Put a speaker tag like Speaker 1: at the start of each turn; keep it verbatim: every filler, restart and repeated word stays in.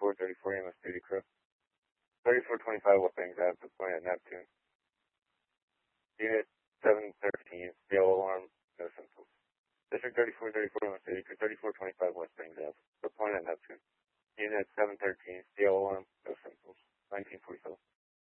Speaker 1: thirty-four thirty-four M S Duty Crew. thirty-four twenty-five West Bangs Ave, deploying at Neptune. Unit seven thirteen, yellow alarm, no symptoms. District thirty-four thirty-four M S Duty Crew, thirty-four twenty-five West Bangs Ave, deploying at Neptune. Unit seven thirteen, yellow alarm, no symptoms. nineteen forty-seven.